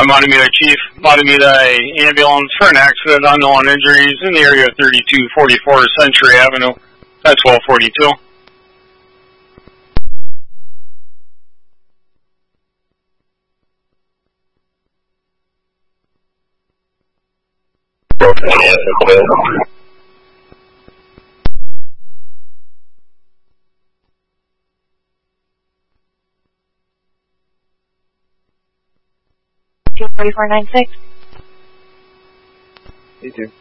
Matamita Chief, Matamita ambulance for an accident, unknown injuries in the area of 3244 Century Avenue at 1242. Two 4496. Me too.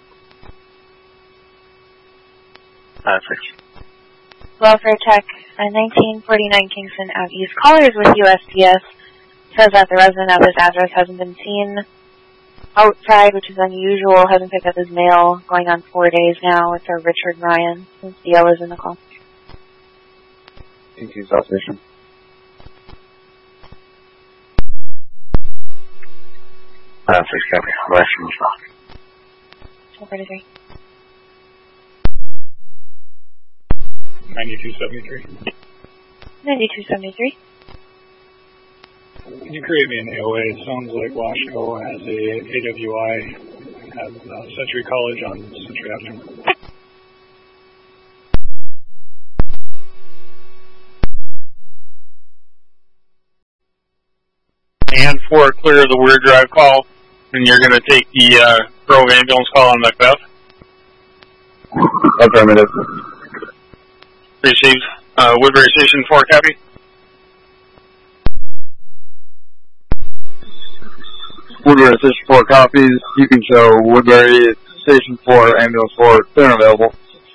Welfare check 1949 Kingston Ave East. Callers with USPS says that the resident of this address hasn't been seen outside, which is unusual. Hasn't picked up his mail going on 4 days now with Sir Richard Ryan since DL is in the call. Thank you, South Station. Please copy. West from South. 243. 9273. 9273. Can you create me an AOA? It sounds like Washoe has a AWI at Century College on Century Avenue. And for clear of the Weir Drive call, and you're going to take the Grove ambulance call on Macbeth. Affirmative. Received. Woodbury Station 4, copy. Woodbury Station 4 copies. You can show Woodbury Station 4, ambulance 4, clear and available.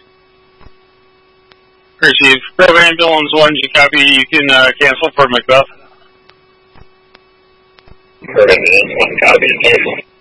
Received. Grove ambulance 1, you copy. You can cancel for Macbeth. Copy.